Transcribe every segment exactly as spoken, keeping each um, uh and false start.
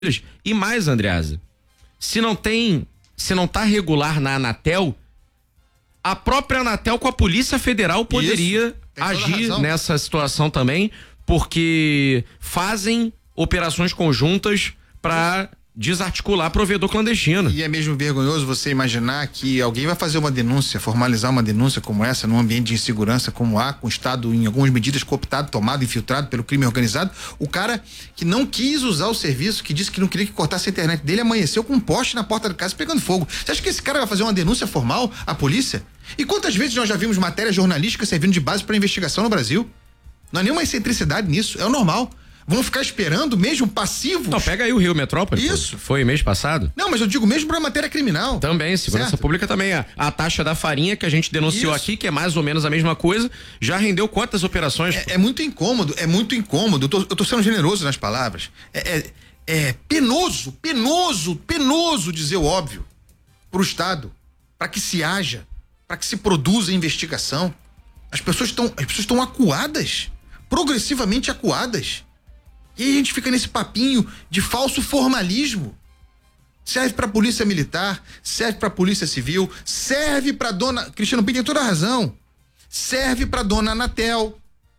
E mais, Andreasa, se não tem, se não tá regular na Anatel, a própria Anatel com a Polícia Federal poderia agir nessa situação também, porque fazem operações conjuntas para desarticular provedor clandestino. E é mesmo vergonhoso você imaginar que alguém vai fazer uma denúncia, formalizar uma denúncia como essa, num ambiente de insegurança como há, com o Estado em algumas medidas cooptado, tomado, infiltrado pelo crime organizado. O cara que não quis usar o serviço, que disse que não queria que cortasse a internet dele, amanheceu com um poste na porta da casa pegando fogo. Você acha que esse cara vai fazer uma denúncia formal à polícia? E quantas vezes nós já vimos matéria jornalística servindo de base para investigação no Brasil? Não há nenhuma excentricidade nisso, é o normal. Vão ficar esperando mesmo passivos? Não, pega aí o Rio Metrópole. Isso. Pô. Foi mês passado? Não, mas eu digo mesmo para matéria criminal. Também, segurança certo? Pública também. A, a taxa da farinha que a gente denunciou Isso. aqui, que é mais ou menos a mesma coisa, já rendeu quantas operações? É, é muito incômodo, é muito incômodo. Eu tô, eu tô sendo generoso nas palavras. É, é, é penoso, penoso, penoso dizer o óbvio pro Estado, para que se haja, para que se produza investigação. As pessoas estão, as pessoas estão acuadas, progressivamente acuadas. E aí a gente fica nesse papinho de falso formalismo. Serve pra polícia militar, serve pra polícia civil, serve pra dona... Cristiano Pinto tem toda a razão. Serve pra dona Anatel.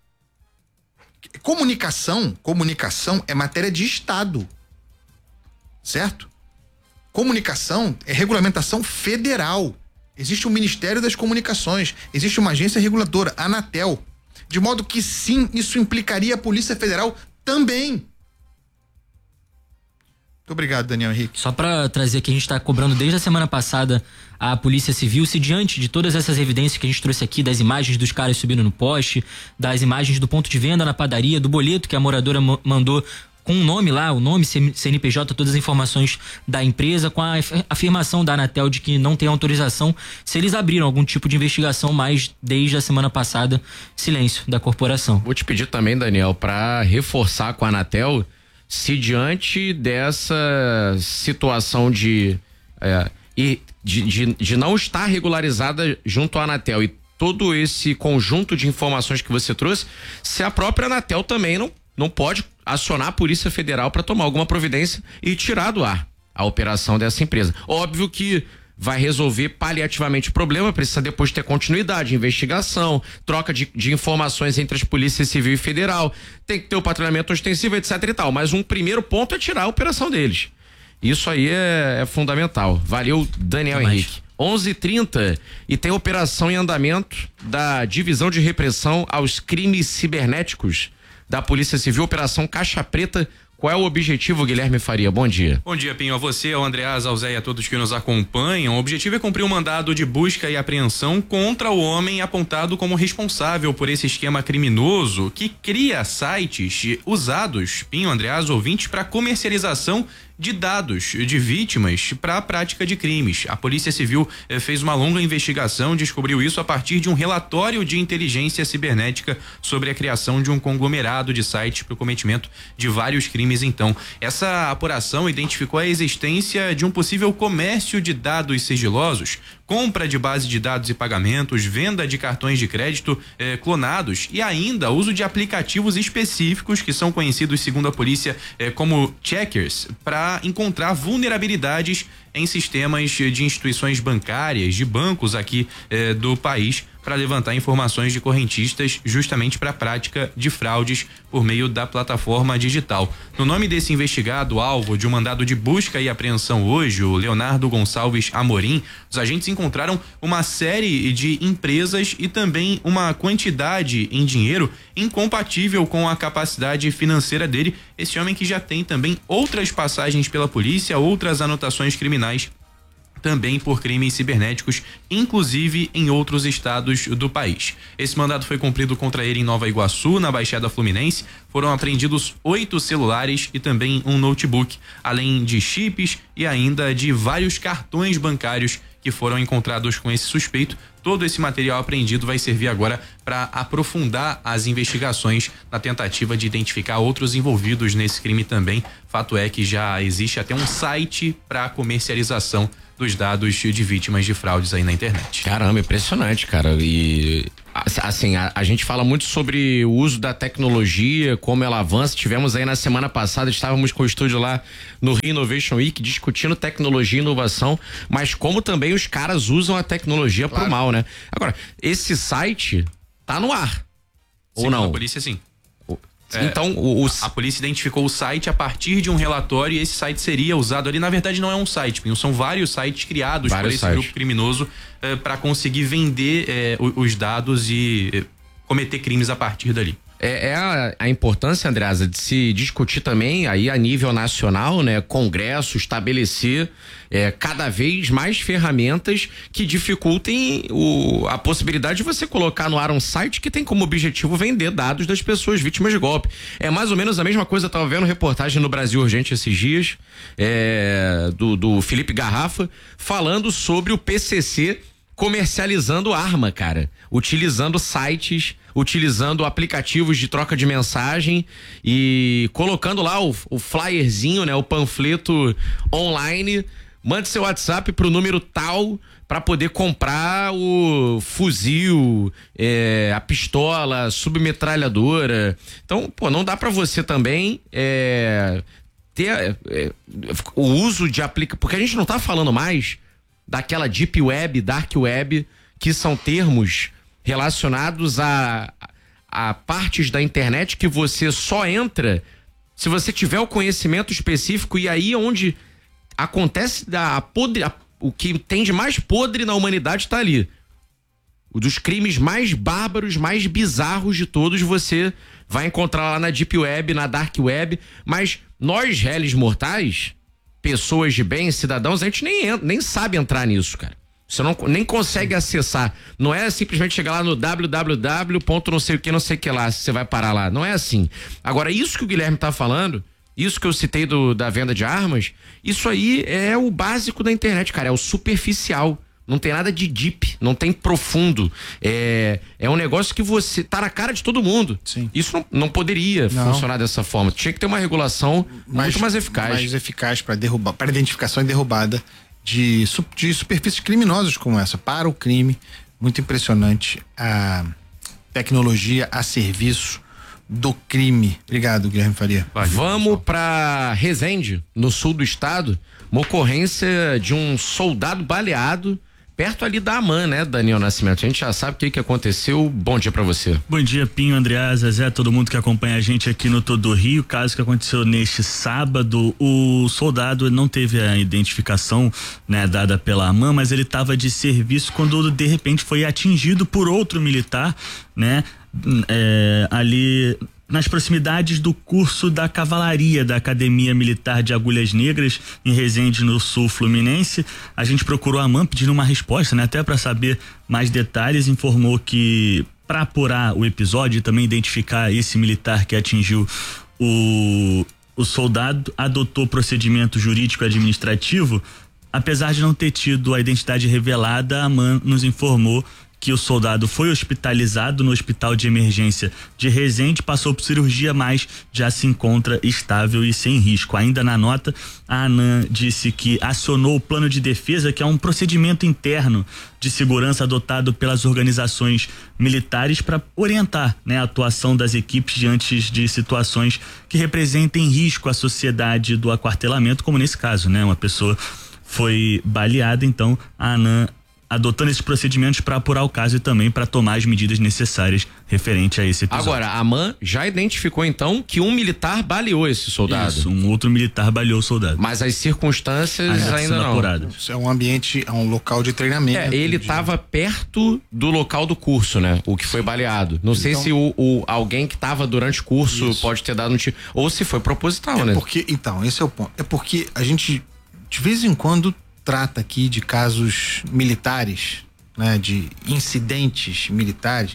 Comunicação, comunicação é matéria de Estado. Certo? Comunicação é regulamentação federal. Existe o Ministério das Comunicações, existe uma agência reguladora, a Anatel. De modo que sim, isso implicaria a Polícia Federal também. Muito obrigado, Daniel Henrique. Só para trazer aqui, a gente está cobrando desde a semana passada a Polícia Civil, se diante de todas essas evidências que a gente trouxe aqui, das imagens dos caras subindo no poste, das imagens do ponto de venda na padaria, do boleto que a moradora mandou com o nome lá, o nome, C N P J, todas as informações da empresa, com a afirmação da Anatel de que não tem autorização, se eles abriram algum tipo de investigação, mas desde a semana passada, silêncio da corporação. Vou te pedir também, Daniel, para reforçar com a Anatel, se diante dessa situação de, é, de, de, de não estar regularizada junto à Anatel e todo esse conjunto de informações que você trouxe, se a própria Anatel também não, não pode acionar a Polícia Federal para tomar alguma providência e tirar do ar a operação dessa empresa. Óbvio que vai resolver paliativamente o problema, precisa depois ter continuidade, investigação, troca de, de informações entre as polícias civil e federal, tem que ter o patrulhamento ostensivo, etc e tal, mas um primeiro ponto é tirar a operação deles. Isso aí é, é fundamental. Valeu, Daniel Henrique. onze e trinta e tem operação em andamento da Divisão de Repressão aos Crimes Cibernéticos da Polícia Civil, Operação Caixa Preta. Qual é o objetivo, Guilherme Faria? Bom dia. Bom dia, Pinho. A você, ao Andreasa, ao Zé e a todos que nos acompanham. O objetivo é cumprir um mandado de busca e apreensão contra o homem apontado como responsável por esse esquema criminoso que cria sites usados, Pinho, Andreasa, ouvintes, para comercialização de dados de vítimas para a prática de crimes. A Polícia Civil eh, fez uma longa investigação, descobriu isso a partir de um relatório de inteligência cibernética sobre a criação de um conglomerado de sites para o cometimento de vários crimes. Então, essa apuração identificou a existência de um possível comércio de dados sigilosos, compra de base de dados e pagamentos, venda de cartões de crédito eh, clonados e ainda uso de aplicativos específicos que são conhecidos, segundo a polícia, eh, como checkers, para encontrar vulnerabilidades em sistemas de instituições bancárias, de bancos aqui eh, do país, para levantar informações de correntistas justamente para a prática de fraudes por meio da plataforma digital. No nome desse investigado, alvo de um mandado de busca e apreensão hoje, o Leonardo Gonçalves Amorim, os agentes encontraram uma série de empresas e também uma quantidade em dinheiro incompatível com a capacidade financeira dele. Esse homem que já tem também outras passagens pela polícia, outras anotações criminais também por crimes cibernéticos, inclusive em outros estados do país. Esse mandado foi cumprido contra ele em Nova Iguaçu, na Baixada Fluminense. Foram apreendidos oito celulares e também um notebook, além de chips e ainda de vários cartões bancários que foram encontrados com esse suspeito. Todo esse material apreendido vai servir agora para aprofundar as investigações na tentativa de identificar outros envolvidos nesse crime também. Fato é que já existe até um site para comercialização dos dados de vítimas de fraudes aí na internet. Caramba, impressionante, cara. E Assim, a, a gente fala muito sobre o uso da tecnologia, como ela avança. Tivemos aí na semana passada, estávamos com o estúdio lá no Rio Innovation Week discutindo tecnologia e inovação, mas como também os caras usam a tecnologia claro. Pro mal, né? Agora, esse site tá no ar, ou não? A polícia sim. É, então, o, o... A, a polícia identificou o site a partir de um relatório e esse site seria usado ali. Na verdade, não é um site, são vários sites criados vários por esse sites. grupo criminoso eh, para conseguir vender eh, os dados e eh, cometer crimes a partir dali. É, é a, a importância, Andreasa, de se discutir também aí a nível nacional, né? Congresso, estabelecer é, cada vez mais ferramentas que dificultem o, a possibilidade de você colocar no ar um site que tem como objetivo vender dados das pessoas vítimas de golpe. É mais ou menos a mesma coisa, eu tava vendo reportagem no Brasil Urgente esses dias, é, do, do Felipe Garrafa, falando sobre o P C C comercializando arma, cara, utilizando sites, utilizando aplicativos de troca de mensagem e colocando lá o, o flyerzinho, né, o panfleto online. Mande seu WhatsApp pro número tal para poder comprar o fuzil, é, a pistola, a submetralhadora. Então, pô, não dá para você também é, ter é, o uso de aplicativos, porque a gente não tá falando mais daquela deep web, dark web, que são termos relacionados a, a partes da internet que você só entra se você tiver o conhecimento específico, e aí onde acontece da, a podre, a, o que tem de mais podre na humanidade está ali. O dos crimes mais bárbaros, mais bizarros de todos, você vai encontrar lá na deep web, na dark web, mas nós, réis mortais, pessoas de bem, cidadãos, a gente nem, entra, nem sabe entrar nisso, cara. Você não, nem consegue acessar. Não é simplesmente chegar lá no www. não sei o que, não sei o que lá, você vai parar lá. Não é assim. Agora, isso que o Guilherme tá falando, isso que eu citei do, da venda de armas, isso aí é o básico da internet, cara. É o superficial. Não tem nada de deep, não tem profundo. É, é um negócio que você tá na cara de todo mundo. Sim. Isso não, não poderia não. funcionar dessa forma. Tinha que ter uma regulação mais, muito mais eficaz. Mais eficaz para derrubar, para identificação e derrubada de, de superfícies criminosas como essa, para o crime. Muito impressionante a tecnologia a serviço do crime. Obrigado, Guilherme Faria. Vai, Vamos para Resende, no sul do estado. Uma ocorrência de um soldado baleado perto ali da AMAN, né, Daniel Nascimento? A gente já sabe o que que aconteceu. Bom dia pra você. Bom dia, Pinho, Andreasa, Zé, todo mundo que acompanha a gente aqui no Todo Rio. Caso que aconteceu neste sábado, o soldado não teve a identificação, né, dada pela AMAN, mas ele estava de serviço quando de repente foi atingido por outro militar, né, é, ali nas proximidades do curso da cavalaria da Academia Militar de Agulhas Negras, em Resende, no sul fluminense. A gente procurou a AMAN pedindo uma resposta, né, até para saber mais detalhes. Informou que, para apurar o episódio e também identificar esse militar que atingiu o, o soldado, adotou procedimento jurídico administrativo. Apesar de não ter tido a identidade revelada, a AMAN nos informou que o soldado foi hospitalizado no hospital de emergência de Resende, passou por cirurgia, mas já se encontra estável e sem risco. Ainda na nota, a ANAM disse que acionou o plano de defesa, que é um procedimento interno de segurança adotado pelas organizações militares para orientar, né, a atuação das equipes diante de situações que representem risco à sociedade do aquartelamento, como nesse caso, né? Uma pessoa foi baleada, então a ANAM adotando esses procedimentos para apurar o caso e também para tomar as medidas necessárias referente a esse episódio. Agora, a AMAN já identificou então que um militar baleou esse soldado. Isso, um outro militar baleou o soldado. Mas as circunstâncias ainda, ainda não. Apuradas. Isso é um ambiente, é um local de treinamento. É, ele estava de... perto do local do curso, né? O que foi baleado. Não então, sei se o, o alguém que estava durante o curso isso. pode ter dado um tiro, ou se foi proposital, é né? Porque, então, esse é o ponto. É porque a gente, de vez em quando, trata aqui de casos militares, né, de incidentes militares,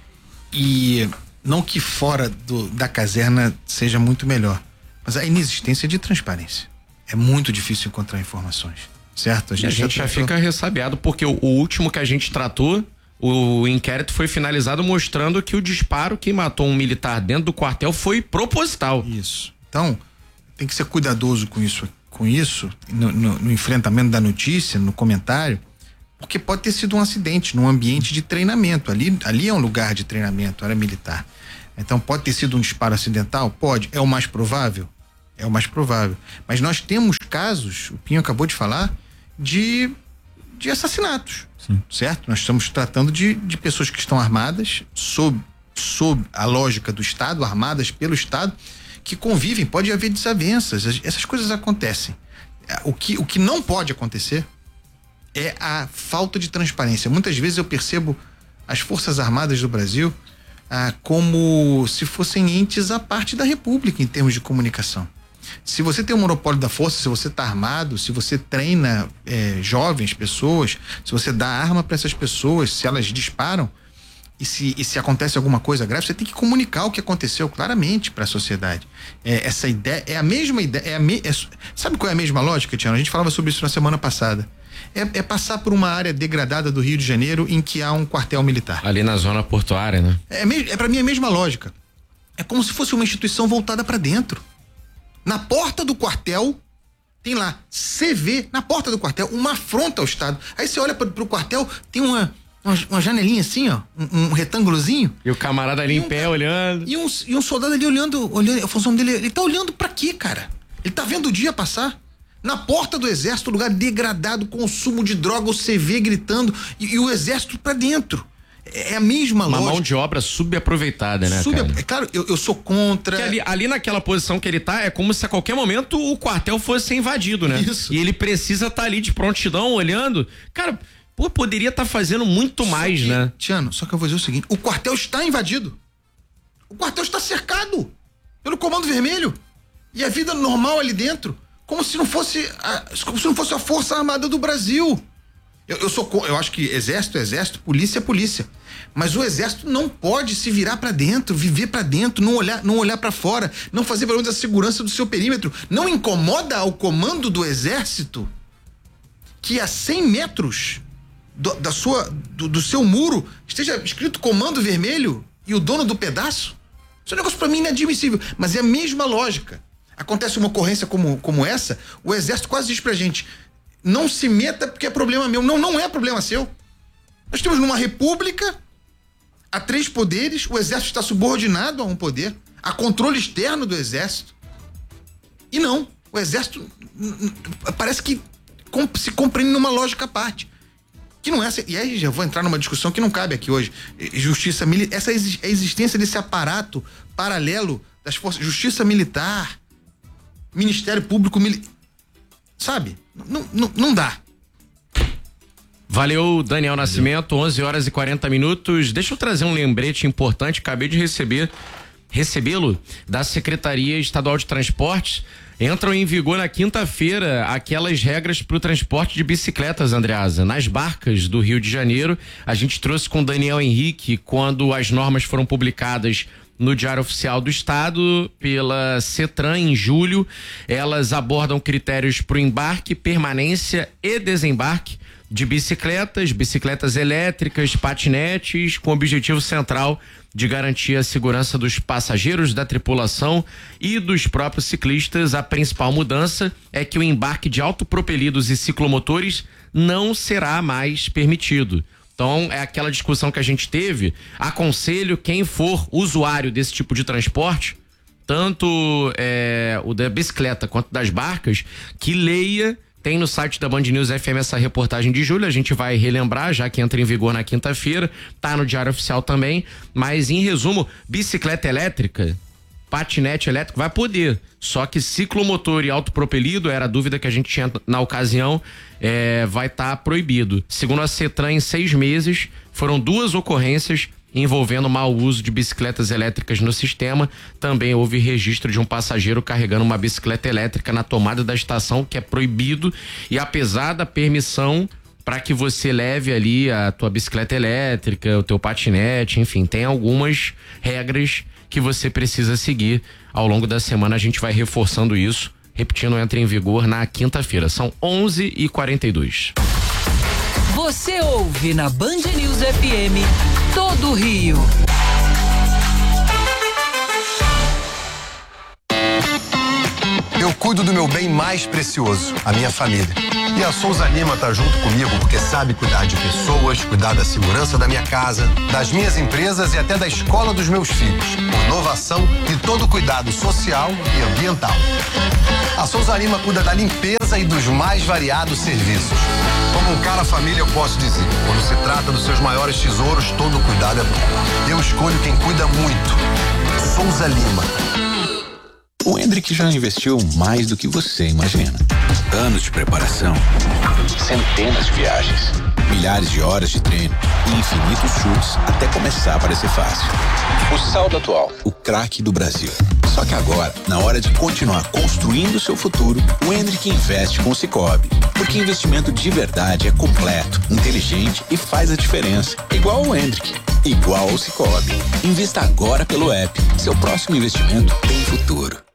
e não que fora do, da caserna seja muito melhor, mas a inexistência de transparência. É muito difícil encontrar informações, certo? A gente, a gente já, já fica ressabiado porque o, o último que a gente tratou, o inquérito foi finalizado mostrando que o disparo que matou um militar dentro do quartel foi proposital. Isso. Então, tem que ser cuidadoso com isso aqui. Com isso, no, no, no enfrentamento da notícia, no comentário, porque pode ter sido um acidente num ambiente de treinamento. Ali, ali é um lugar de treinamento, área militar. Então pode ter sido um disparo acidental? Pode. É o mais provável? É o mais provável. Mas nós temos casos, o Pinho acabou de falar, de, de assassinatos. Sim. Certo? Nós estamos tratando de, de pessoas que estão armadas, sob, sob a lógica do Estado, armadas pelo Estado, que convivem. Pode haver desavenças, essas coisas acontecem. O que, o que não pode acontecer é a falta de transparência. Muitas vezes eu percebo as Forças Armadas do Brasil ah, como se fossem entes à parte da República em termos de comunicação. Se você tem o monopólio da força, se você está armado, se você treina eh, jovens, pessoas, se você dá arma para essas pessoas, se elas disparam e se, e se acontece alguma coisa grave, você tem que comunicar o que aconteceu claramente para a sociedade. É, essa ideia é a mesma ideia. É a me, é, sabe qual é a mesma lógica, Tiano? A gente falava sobre isso na semana passada. É, é passar por uma área degradada do Rio de Janeiro em que há um quartel militar. Ali na zona portuária, né? É, é para mim a mesma lógica. É como se fosse uma instituição voltada para dentro. Na porta do quartel, tem lá, C V, na porta do quartel, uma afronta ao Estado. Aí você olha pro, pro quartel, tem uma, uma, uma janelinha assim, ó, um, um retângulozinho. E o camarada ali em um, pé olhando. E um, e um soldado ali olhando, olhando, a função dele, ele tá olhando pra quê, cara? Ele tá vendo o dia passar. Na porta do exército, lugar degradado, consumo de droga, o C V gritando, e, e o exército pra dentro. É a mesma Uma lógica. mão de obra subaproveitada, né, Sub, cara? É claro, eu, eu sou contra. Que ali, ali naquela posição que ele tá, é como se a qualquer momento o quartel fosse invadido, né? Isso. E ele precisa estar tá ali de prontidão, olhando. Cara, pô, poderia estar tá fazendo muito Só mais, que, né? Tiano, só que eu vou dizer o seguinte: o quartel está invadido. O quartel está cercado pelo Comando Vermelho. E a vida normal ali dentro, como se não fosse a, como se não fosse a Força Armada do Brasil. Eu, eu sou, eu acho que exército é exército, polícia é polícia. Mas o exército não pode se virar para dentro, viver para dentro, não olhar, não olhar para fora, não fazer pelo menos a segurança do seu perímetro. Não incomoda ao comando do exército que a cem metros do, da sua, do, do seu muro esteja escrito Comando Vermelho e o dono do pedaço? Isso é um negócio para mim inadmissível, mas é a mesma lógica. Acontece uma ocorrência como, como essa, o exército quase diz pra gente: não se meta porque é problema meu. Não, não é problema seu. Nós temos numa república, há três poderes, o exército está subordinado a um poder, há controle externo do exército. E não, o exército parece que se compreende numa lógica à parte. Que não é, e aí já vou entrar numa discussão que não cabe aqui hoje. Justiça militar, essa a existência desse aparato paralelo das forças, justiça militar, Ministério Público Militar, sabe? Não, não, não dá. Valeu, Daniel Nascimento, onze horas e quarenta minutos. Deixa eu trazer um lembrete importante, acabei de receber, recebê-lo da Secretaria Estadual de Transportes. Entram em vigor na quinta-feira aquelas regras para o transporte de bicicletas, Andreasa. Nas barcas do Rio de Janeiro, a gente trouxe com o Daniel Henrique quando as normas foram publicadas no Diário Oficial do Estado pela CETRAN em julho. Elas abordam critérios para o embarque, permanência e desembarque de bicicletas, bicicletas elétricas, patinetes, com o objetivo central de garantir a segurança dos passageiros, da tripulação e dos próprios ciclistas. A principal mudança é que o embarque de autopropelidos e ciclomotores não será mais permitido. Então, é aquela discussão que a gente teve. Aconselho quem for usuário desse tipo de transporte, tanto é, o da bicicleta quanto das barcas, que leia. Tem no site da Band News F M essa reportagem de julho, a gente vai relembrar, já que entra em vigor na quinta-feira, tá no Diário Oficial também, mas em resumo, bicicleta elétrica, patinete elétrico vai poder, só que ciclomotor e autopropelido, era a dúvida que a gente tinha na ocasião, é, vai estar tá proibido. Segundo a CETRAN, em seis meses, foram duas ocorrências envolvendo mau uso de bicicletas elétricas no sistema. Também houve registro de um passageiro carregando uma bicicleta elétrica na tomada da estação, que é proibido, e apesar da permissão para que você leve ali a tua bicicleta elétrica, o teu patinete, enfim, tem algumas regras que você precisa seguir. Ao longo da semana a gente vai reforçando isso. Repetindo, entra em vigor na quinta-feira. São onze e quarenta e dois. Você ouve na Band News F M todo o Rio. Eu Eu cuido do meu bem mais precioso, a minha família. E a Souza Lima tá junto comigo porque sabe cuidar de pessoas, cuidar da segurança da minha casa, das minhas empresas e até da escola dos meus filhos. Com inovação e todo o cuidado social e ambiental. A Souza Lima cuida da limpeza e dos mais variados serviços. Como um cara família, eu posso dizer, quando se trata dos seus maiores tesouros, todo cuidado é bom. Eu escolho quem cuida muito. Souza Lima. O Hendrick já investiu mais do que você imagina. Anos de preparação, centenas de viagens, milhares de horas de treino e infinitos chutes até começar a parecer fácil. O saldo atual, o craque do Brasil. Só que agora, na hora de continuar construindo o seu futuro, o Hendrick investe com o Sicoob. Porque investimento de verdade é completo, inteligente e faz a diferença. Igual ao Hendrick, igual ao Sicoob. Invista agora pelo app. Seu próximo investimento tem futuro.